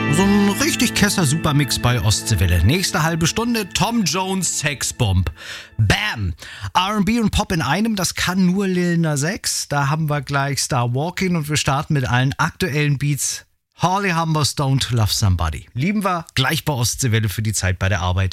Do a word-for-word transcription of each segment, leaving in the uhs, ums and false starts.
So ein richtig kesser Supermix bei Ostseewelle. Nächste halbe Stunde Tom Jones Sexbomb. Bam! R and B und Pop in einem, das kann nur Lil Nas X. Da haben wir gleich Star Walking und wir starten mit allen aktuellen Beats. Holly Humbers Don't Love Somebody. Lieben wir gleich bei Ostseewelle für die Zeit bei der Arbeit.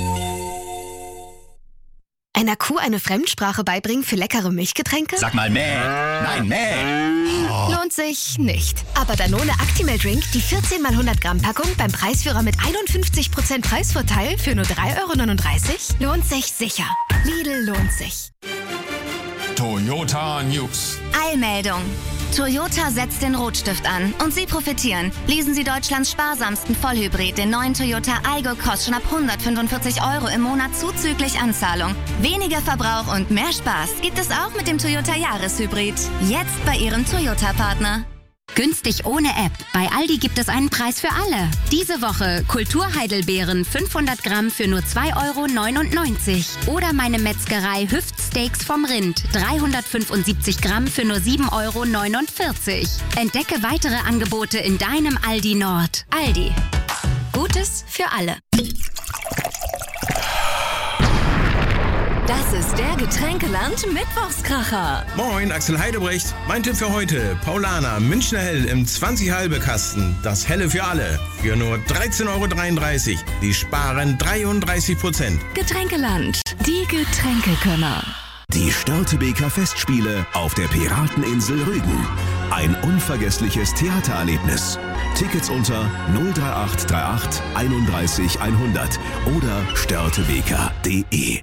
Einer Kuh eine Fremdsprache beibringen für leckere Milchgetränke? Sag mal mäh. Nein, mäh. Oh. Lohnt sich nicht. Aber Danone Actimel Drink, die vierzehn mal hundert Gramm Packung beim Preisführer mit einundfünfzig Prozent Preisvorteil für nur drei Euro neununddreißig, lohnt sich sicher. Lidl lohnt sich. Toyota News. Eilmeldung. Toyota setzt den Rotstift an und Sie profitieren. Leasen Sie Deutschlands sparsamsten Vollhybrid, den neuen Toyota Aygo, kostet schon ab hundertfünfundvierzig Euro im Monat zuzüglich Anzahlung. Weniger Verbrauch und mehr Spaß gibt es auch mit dem Toyota Jahreshybrid. Jetzt bei Ihrem Toyota-Partner. Günstig ohne App. Bei Aldi gibt es einen Preis für alle. Diese Woche Kulturheidelbeeren fünfhundert Gramm für nur zwei Euro neunundneunzig. Oder meine Metzgerei Hüftsteaks vom Rind dreihundertfünfundsiebzig Gramm für nur sieben Euro neunundvierzig. Entdecke weitere Angebote in deinem Aldi Nord. Aldi. Gutes für alle. Das ist der Getränkeland Mittwochskracher. Moin, Axel Heidebrecht. Mein Tipp für heute: Paulaner Münchner Hell im zwanzig halbe Kasten. Das Helle für alle. Für nur dreizehn Euro dreiunddreißig. Die sparen dreiunddreißig Prozent. Getränkeland. Die Getränkekönner. Die Störtebeker Festspiele auf der Pirateninsel Rügen. Ein unvergessliches Theatererlebnis. Tickets unter null drei acht drei acht einunddreißig hundert oder störtebeker punkt de.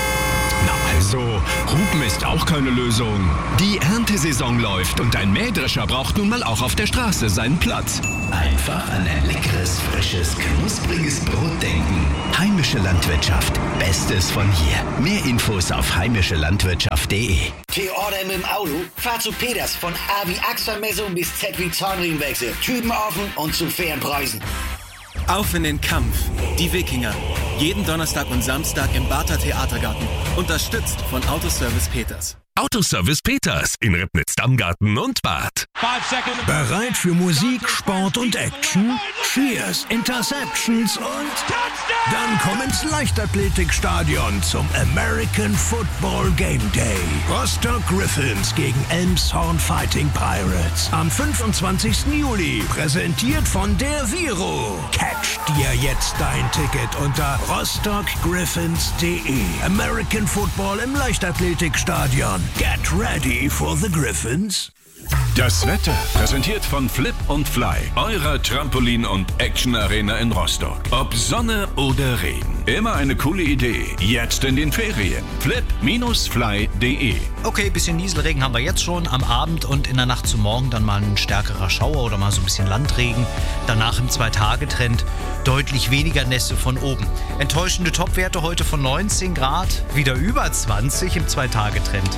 Na also, Hupen ist auch keine Lösung. Die Erntesaison läuft und ein Mähdrescher braucht nun mal auch auf der Straße seinen Platz. Einfach an ein leckeres, frisches, knuspriges Brot denken. Heimische Landwirtschaft. Bestes von hier. Mehr Infos auf heimische landwirtschaft punkt de. T-Order mit dem Auto? Fahr zu Peters. Von A wie Achsermessung bis Z wie Zahnriemenwechsel. Typen offen und zu fairen Preisen. Auf in den Kampf. Die Wikinger. Jeden Donnerstag und Samstag im Barther Theatergarten. Unterstützt von Autoservice Peters. Autoservice Peters in Ribnitz-Dammgarten und Bad. Bereit für Musik, Sport und Action? Cheers, Interceptions und dann komm ins Leichtathletikstadion zum American Football Game Day. Rostock Griffins gegen Elmshorn Fighting Pirates am fünfundzwanzigsten Juli. Präsentiert von der Viro. Catch dir jetzt dein Ticket unter rostock griffins punkt de. American Football im Leichtathletikstadion. Get ready for the Griffins. Das Wetter präsentiert von Flip und Fly, eurer Trampolin- und Action-Arena in Rostock. Ob Sonne oder Regen, immer eine coole Idee. Jetzt in den Ferien. flip Bindestrich fly punkt de. Okay, bisschen Nieselregen haben wir jetzt schon am Abend und in der Nacht zu morgen dann mal ein stärkerer Schauer oder mal so ein bisschen Landregen. Danach im Zwei-Tage-Trend deutlich weniger Nässe von oben. Enttäuschende Topwerte heute von neunzehn Grad, wieder über zwanzig im Zwei-Tage-Trend.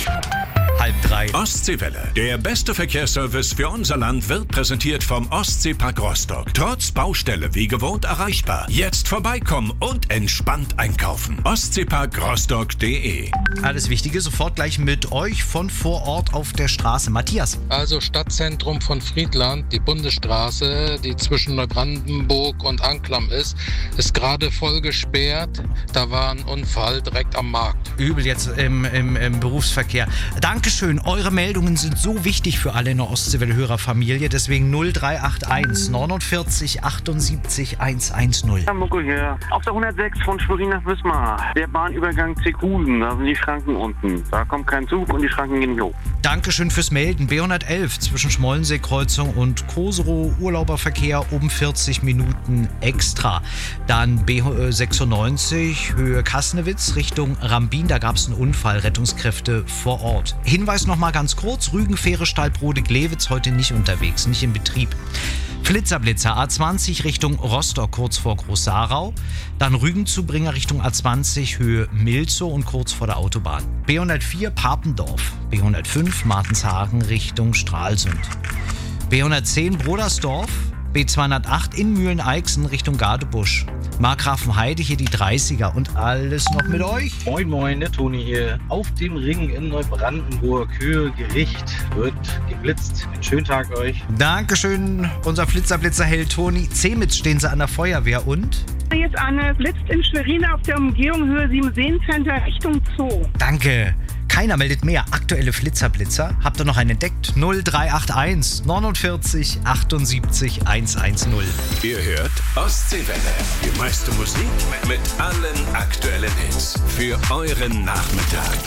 Halb drei. Ostseewelle. Der beste Verkehrsservice für unser Land wird präsentiert vom Ostseepark Rostock. Trotz Baustelle wie gewohnt erreichbar. Jetzt vorbeikommen und entspannt einkaufen. ostseepark rostock punkt de. Alles Wichtige sofort gleich mit euch von vor Ort auf der Straße. Matthias. Also Stadtzentrum von Friedland, die Bundesstraße, die zwischen Neubrandenburg und Anklam ist, ist gerade voll gesperrt. Da war ein Unfall direkt am Markt. Übel jetzt im, im, im Berufsverkehr. Dankeschön. Eure Meldungen sind so wichtig für alle in der Ostseewelle-Hörerfamilie. Deswegen null drei acht eins neunundvierzig achtundsiebzig hundertzehn. Ja, Mucko hier. Auf der hundertsechs von Schwerin nach Wismar. Der Bahnübergang Zekusen, da sind die Schranken unten. Da kommt kein Zug und die Schranken gehen nicht hoch. Dankeschön fürs Melden. B hundertelf zwischen Schmollensee-Kreuzung und Koserow Urlauberverkehr um vierzig Minuten extra. Dann B sechsundneunzig Höhe Kasnewitz Richtung Rambin. Da gab es einen Unfall. Rettungskräfte vor Ort. Hinweis noch mal ganz kurz, Rügen, Fähre, Stallbrode, Glewitz heute nicht unterwegs, nicht in Betrieb. Flitzerblitzer, A zwanzig Richtung Rostock, kurz vor Groß-Sarau. Dann Rügenzubringer Richtung A zwanzig, Höhe Milzow und kurz vor der Autobahn. B hundertvier Papendorf, B hundertfünf Martenshagen Richtung Stralsund. B hundertzehn Brodersdorf, B zweihundertacht in Mühlen-Eichsen Richtung Gadebusch. Markgrafenheide hier die dreißiger und alles noch mit euch. Moin moin, der Toni hier. Auf dem Ring in Neubrandenburg, Höhe Gericht, wird geblitzt. Einen schönen Tag euch. Dankeschön, unser Flitzerblitzerheld Toni. Zemitz stehen sie an der Feuerwehr und? Jetzt Anne blitzt in Schwerin auf der Umgehung Höhe sieben Seencenter Richtung Zoo. Danke. Keiner meldet mehr. Aktuelle Flitzerblitzer. Habt ihr noch einen entdeckt? null drei acht eins neunundvierzig achtundsiebzig hundertzehn. Ihr hört Ostseewelle. Die meiste Musik mit allen aktuellen Hits. Für euren Nachmittag.